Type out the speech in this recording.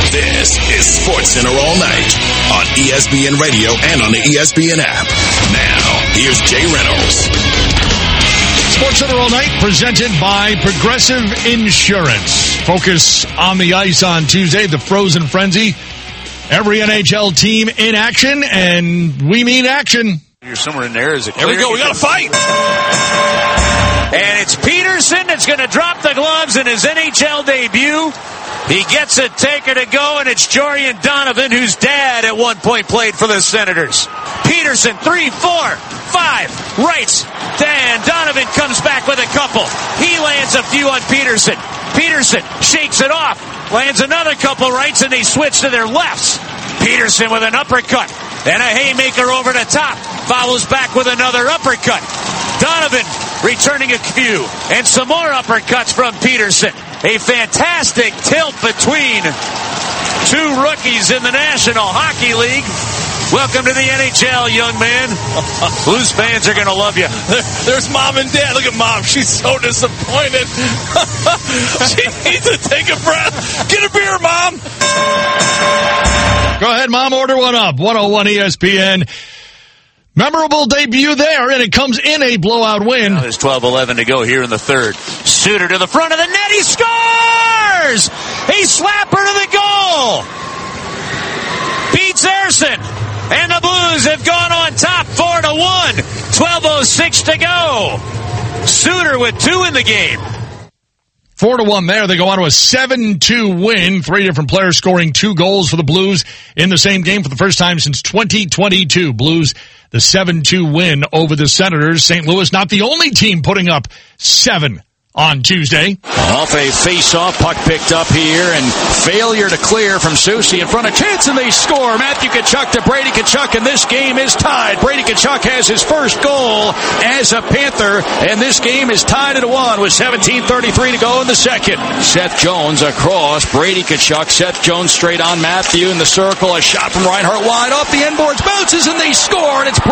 This is SportsCenter All Night on ESPN Radio and on the ESPN app. Now, here's Jay Reynolds. SportsCenter All Night presented by Progressive Insurance. Focus on the ice on Tuesday, the Frozen Frenzy. Every NHL team in action, and we mean action. You're somewhere in there. Is it? There we go. We got to fight. And it's Peterson that's going to drop the gloves in his NHL debut. He gets a taker to go, and it's Jorian Donovan, whose dad at one point played for the Senators. Peterson, 3, 4, 5, rights. Dan Donovan comes back with a couple. He lands a few on Peterson. Peterson shakes it off, lands another couple rights, and they switch to their lefts. Peterson with an uppercut and a haymaker over the top. Follows back with another uppercut. Donovan returning a few, and some more uppercuts from Peterson. A fantastic tilt between two rookies in the National Hockey League. Welcome to the NHL, young man. Blues fans are going to love you. There's Mom and Dad. Look at Mom. She's so disappointed. She needs to take a breath. Get a beer, Mom. Go ahead, Mom. Order one up. 101 ESPN. Memorable debut there, and it comes in a blowout win. Now there's 12-11 to go here in the third. Suter to the front of the net. He scores! A slapper to the goal. Beats Erson. And the Blues have gone on top 4-1. 12:06 to go. Suter with 2 in the game. 4-1 there. They go on to a 7-2 win. 3 different players scoring 2 goals for the Blues in the same game for the first time since 2022. Blues, the 7-2 win over the Senators. St. Louis, not the only team putting up 7 on Tuesday. Off a face-off, puck picked up here, and failure to clear from Soucy in front of Chance, and they score. Matthew Tkachuk to Brady Tkachuk, and this game is tied. Brady Tkachuk has his first goal as a Panther, and this game is tied at 1 with 17:33 to go in the second. Seth Jones across, Brady Tkachuk, Seth Jones straight on Matthew in the circle, a shot from Reinhart wide off the end boards, bounces, and they score, and it's